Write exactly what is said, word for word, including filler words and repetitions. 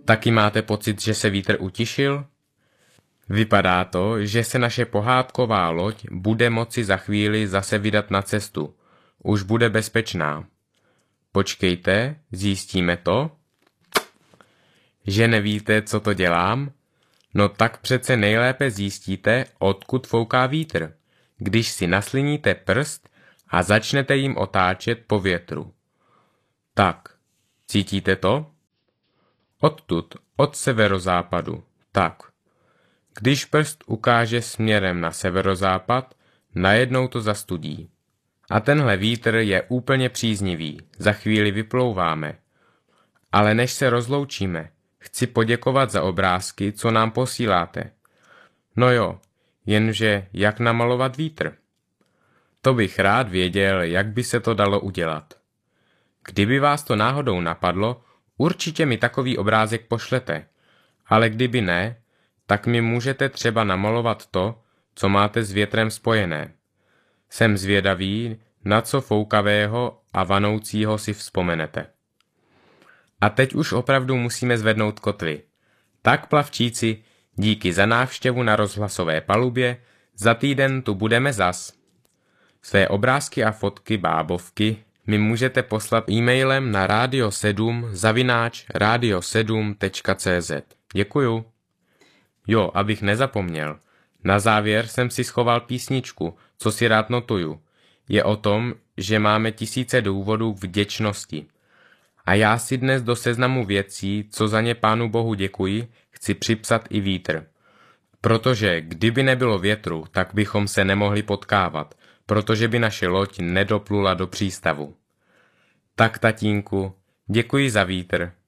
Taky máte pocit, že se vítr utišil? Vypadá to, že se naše pohádková loď bude moci za chvíli zase vydat na cestu. Už bude bezpečná. Počkejte, zjistíme to? Že nevíte, co to dělám? No tak přece nejlépe zjistíte, odkud fouká vítr, když si nasliníte prst a začnete jim otáčet po větru. Tak, cítíte to? Odtud, od severozápadu, tak. Když prst ukáže směrem na severozápad, najednou to zastudí. A tenhle vítr je úplně příznivý, za chvíli vyplouváme. Ale než se rozloučíme, chci poděkovat za obrázky, co nám posíláte. No jo, jenže jak namalovat vítr? To bych rád věděl, jak by se to dalo udělat. Kdyby vás to náhodou napadlo, určitě mi takový obrázek pošlete, ale kdyby ne, tak mi můžete třeba namalovat to, co máte s větrem spojené. Jsem zvědavý, na co foukavého a vanoucího si vzpomenete. A teď už opravdu musíme zvednout kotvy. Tak, plavčíci, díky za návštěvu na rozhlasové palubě, za týden tu budeme zas. Své obrázky a fotky bábovky mi můžete poslat e-mailem na radio sedm zavináč radio sedm tečka cé zet. Děkuju. Jo, abych nezapomněl. Na závěr jsem si schoval písničku, co si rád notuju. Je o tom, že máme tisíce důvodů k vděčnosti. A já si dnes do seznamu věcí, co za ně Pánu Bohu děkuji, chci připsat i vítr. Protože kdyby nebylo větru, tak bychom se nemohli potkávat, protože by naše loď nedoplula do přístavu. Tak, tatínku, děkuji za vítr.